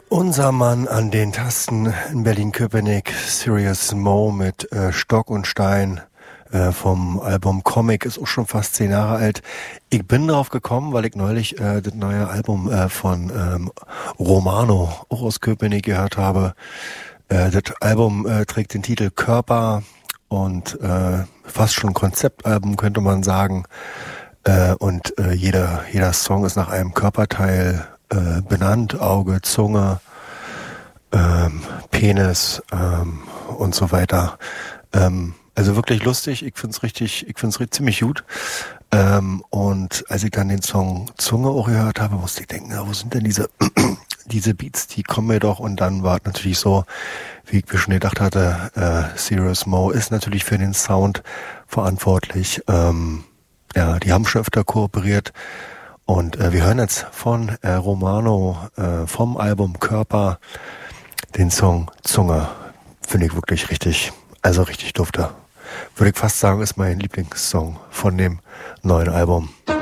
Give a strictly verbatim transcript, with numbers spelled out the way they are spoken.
Unser Mann an den Tasten in Berlin-Köpenick, Serious Mo mit äh, Stock und Stein äh, vom Album Comic, ist auch schon fast zehn Jahre alt. Ich bin drauf gekommen, weil ich neulich äh, das neue Album äh, von ähm, Romano, auch aus Köpenick, gehört habe. Äh, das Album äh, trägt den Titel Körper und äh, fast schon Konzeptalbum, könnte man sagen. Äh, und äh, jeder, jeder Song ist nach einem Körperteil äh, benannt, Auge, Zunge, ähm, Penis ähm, und so weiter. Ähm, also wirklich lustig, ich find's richtig, ich find's richtig, ziemlich gut. Ähm, und als ich dann den Song Zunge auch gehört habe, musste ich denken, na, wo sind denn diese diese Beats, die kommen mir doch. Und dann war es natürlich so, wie ich mir schon gedacht hatte, äh, Serious Mo ist natürlich für den Sound verantwortlich. Ähm, ja, die haben schon öfter kooperiert. Und äh, wir hören jetzt von äh, Romano äh, vom Album Körper den Song Zunge. Finde ich wirklich richtig, also richtig dufte. Würde ich fast sagen, ist mein Lieblingssong von dem neuen Album.